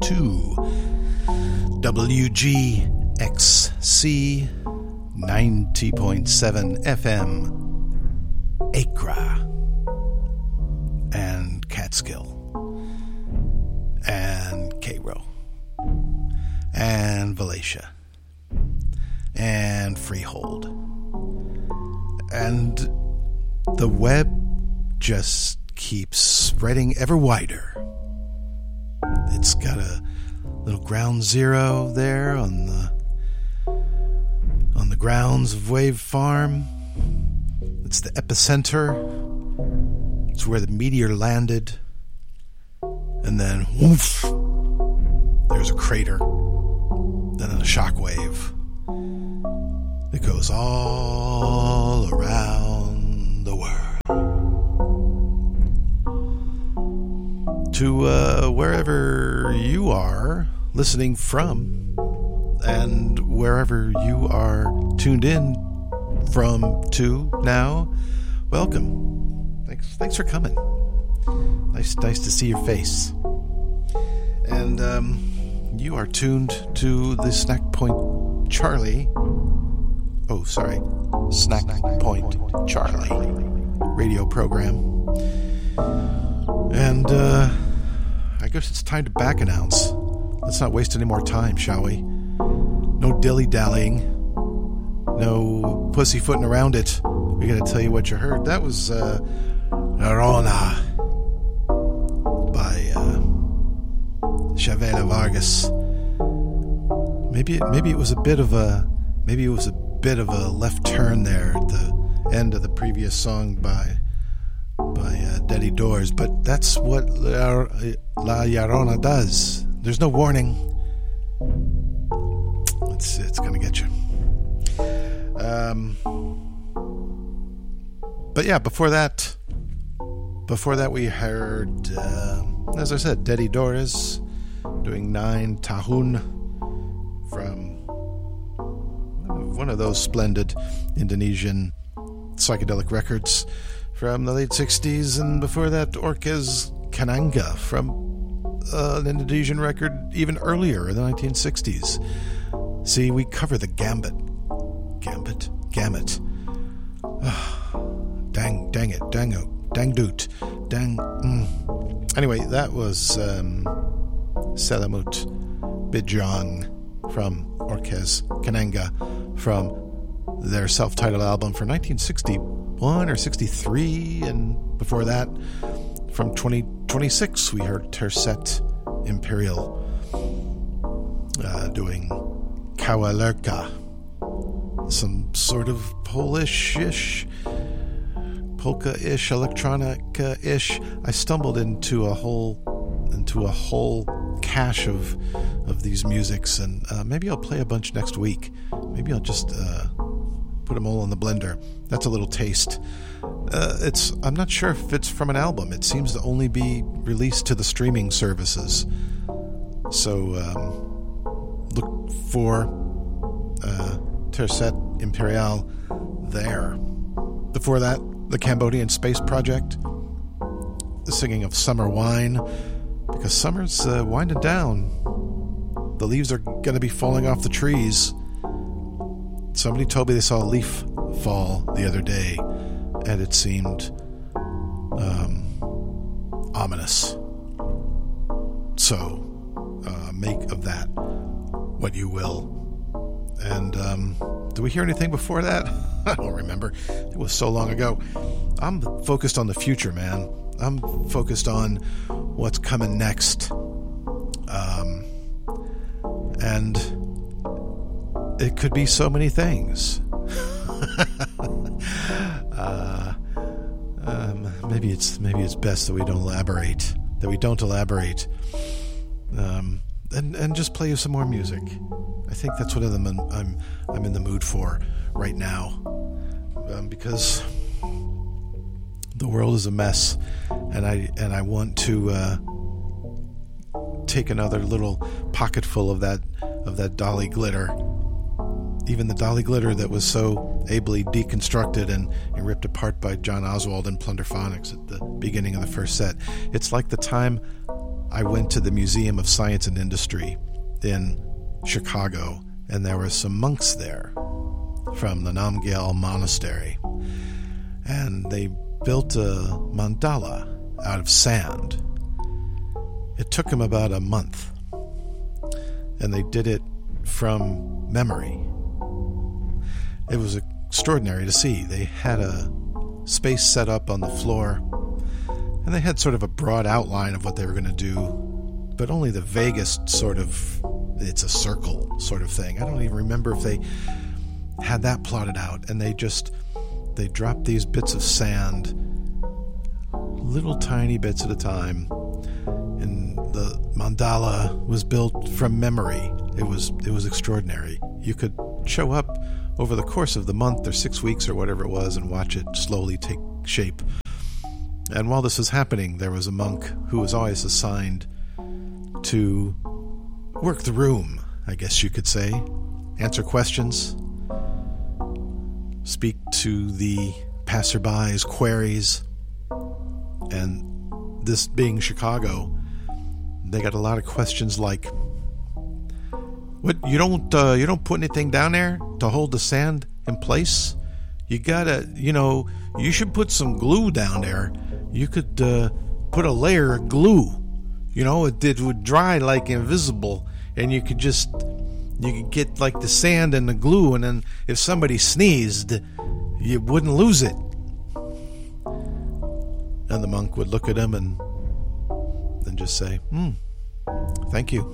to WGXC 90.7 FM, Accra and Catskill and Cairo and Valatia and Freehold. And the web just keeps spreading ever wider. It's got a little ground zero there on the grounds of Wave Farm. It's the epicenter. It's where the meteor landed. And then, woof, there's a crater. Then a shockwave. It goes all around the world. To wherever you are listening from, and wherever you are tuned in from to now, welcome. Thanks for coming. Nice to see your face. And you are tuned to the Snack Point Charlie. Oh, sorry, Snack Point Charlie radio program. And I guess it's time to back announce. Let's not waste any more time, shall we? No dilly-dallying. No pussyfooting around it. We gotta tell you what you heard. That was Rona by Chavela Vargas. Maybe it was a bit of a left turn there at the end of the previous song by Daddy Doors, but that's what La Llorona does. There's no warning. It's gonna get you. But yeah, before that we heard, as I said, Daddy Doors doing 9 Tahun from one of those splendid Indonesian psychedelic records from the late 60s, and before that, Orkes Kananga from an Indonesian record even earlier in the 1960s. See, we cover the gamut. Dang it, dang doot. Anyway, that was Selamut Bidjong from Orkes Kananga from their self-titled album for 1961 or 63, and before that, from 2026, we heard Tercet Imperial doing Kawalerka, some sort of Polish-ish, polka-ish, electronica-ish. I stumbled into a whole cache of these musics, and maybe I'll play a bunch next week. Maybe I'll just put them all in the blender. That's a little taste. I'm not sure if it's from an album. It seems to only be released to the streaming services. So look for Tercet Imperial there. Before that, the Cambodian Space Project, the singing of Summer Wine, because summer's winding down. The leaves are going to be falling off the trees. Somebody told me they saw a leaf fall the other day, and it seemed ominous. So make of that what you will. And did we hear anything before that? I don't remember. It was so long ago. I'm focused on the future, man. I'm focused on what's coming next. And it could be so many things. Maybe it's best that we don't elaborate. And just play you some more music. I think that's what I'm in the mood for right now, because the world is a mess, and I want to take another little pocketful of that Dolly glitter. Even the Dolly glitter that was so ably deconstructed and ripped apart by John Oswald and Plunderphonics at the beginning of the first set. It's like the time I went to the Museum of Science and Industry in Chicago, and there were some monks there from the Namgyal Monastery, and they built a mandala out of sand. It took them about a month, and they did it from memory. It was extraordinary to see. They had a space set up on the floor, and they had sort of a broad outline of what they were going to do, but only the vaguest sort of, it's a circle sort of thing. I don't even remember if they had that plotted out, and they dropped these bits of sand, little tiny bits at a time, and the mandala was built from memory. It was extraordinary. You could show up over the course of the month or 6 weeks or whatever it was and watch it slowly take shape. And while this was happening, there was a monk who was always assigned to work the room, I guess you could say, answer questions, speak to the passerby's queries. And this being Chicago, they got a lot of questions like, "What, you don't put anything down there to hold the sand in place? You gotta, you should put some glue down there. You could put a layer of glue. It would dry like invisible, and you could get like the sand and the glue, and then if somebody sneezed, you wouldn't lose it." And the monk would look at him and then just say, "Thank you,"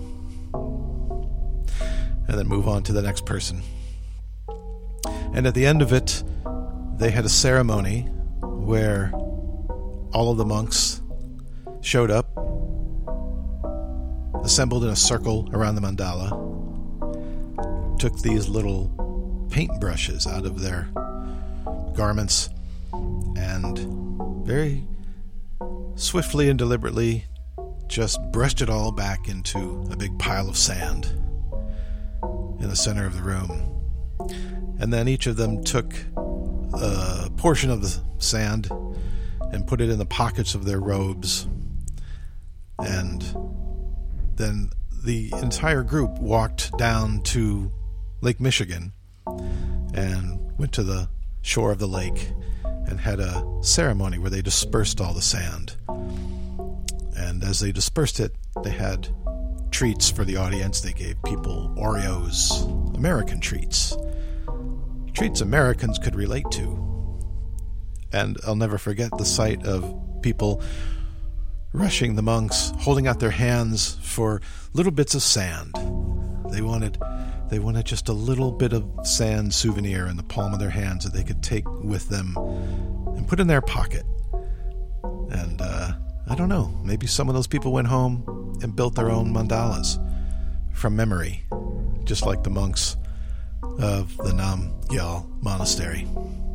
and then move on to the next person. And at the end of it, they had a ceremony where all of the monks showed up, assembled in a circle around the mandala, took these little paintbrushes out of their garments, and very swiftly and deliberately just brushed it all back into a big pile of sand in the center of the room. And then each of them took a portion of the sand and put it in the pockets of their robes. And then the entire group walked down to Lake Michigan and went to the shore of the lake and had a ceremony where they dispersed all the sand. And as they dispersed it, they had treats for the audience. They gave people Oreos, American treats Americans could relate to. And I'll never forget the sight of people rushing the monks, holding out their hands for little bits of sand. They wanted just a little bit of sand souvenir in the palm of their hands that they could take with them and put in their pocket. And I don't know, maybe some of those people went home and built their own mandalas from memory, just like the monks of the Namgyal Monastery.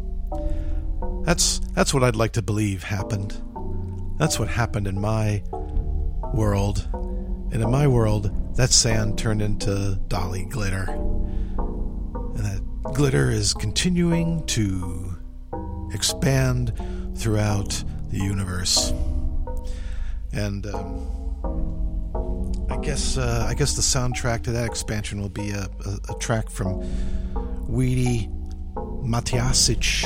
That's what I'd like to believe happened. That's what happened in my world. And in my world, that sand turned into Dali glitter. And that glitter is continuing to expand throughout the universe. And I guess the soundtrack to that expansion will be a track from Weedy Matiasic.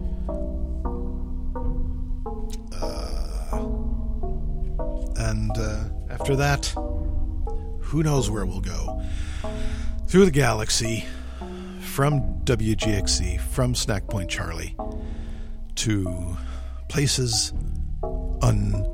And after that, who knows where we'll go. Through the galaxy, from WGXC, from Snack Point Charlie, to places unknown.